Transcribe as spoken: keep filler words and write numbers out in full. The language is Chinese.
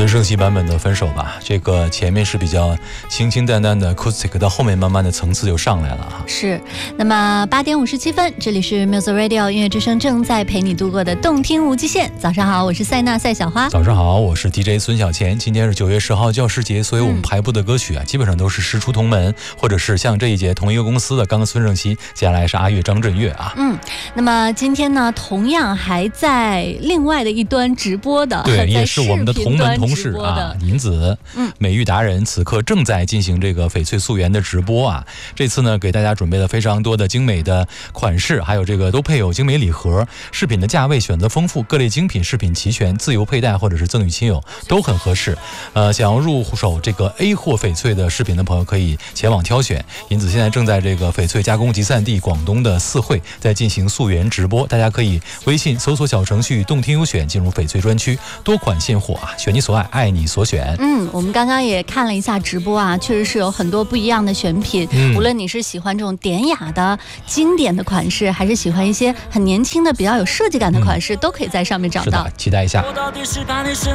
孙盛熙版本的分手吧，这个前面是比较清清淡淡的 acoustic， 到后面慢慢的层次就上来了哈。 是，那么八点五十七分，这里是 Music Radio 音乐之声，正在陪你度过的动听无极限。早上好，我是塞纳赛小花。 早上好，我是 D J 孙小钱。今天是九月十号教师节，所以我们排播的歌曲啊，嗯、基本上都是师出同门，或者是像这一节同一个公司的，刚刚孙盛熙，接下来是阿岳张震岳啊。 嗯，那么今天呢，同样还在另外的一端直播的， 对，也是我们的同门同事啊，银子， 嗯， 美育达人，此刻正在进行这个翡翠溯源的直播啊。这次呢，给大家准备了非常多的精美的款式，还有这个都配有精美礼盒，饰品的价位选择丰富，各类精品饰品齐全，自由佩戴或者是赠与亲友都很合适。呃，想要入手这个 A 货翡翠的饰品的朋友可以前往挑选。银子现在正在这个翡翠加工集散地广东的四会在进行溯源直播，大家可以微信搜索小程序动听优选进入翡翠专区，多款现货啊，选你所爱，爱你所选。 嗯，我们刚刚也看了一下直播啊，确实是有很多不一样的选品。嗯、无论你是喜欢这种典雅的经典的款式，还是喜欢一些很年轻的比较有设计感的款式，嗯、都可以在上面找到。 是的，期待一下。